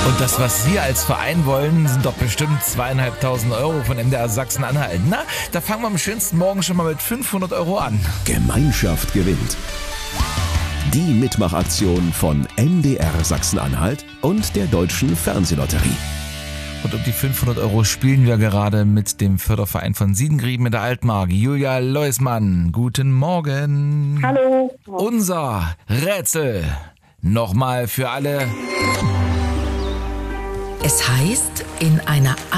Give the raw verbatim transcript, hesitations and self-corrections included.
Und das, was Sie als Verein wollen, sind doch bestimmt zweieinhalbtausend Euro von M D R Sachsen-Anhalt. Na, da fangen wir am schönsten Morgen schon mal mit fünfhundert Euro an. Gemeinschaft gewinnt. Die Mitmachaktion von M D R Sachsen-Anhalt und der Deutschen Fernsehlotterie. Und um die fünfhundert Euro spielen wir gerade mit dem Förderverein von Siedengrieben in der Altmark. Julia Leusmann, guten Morgen. Hallo. Unser Rätsel. Nochmal für alle. Es heißt, in einer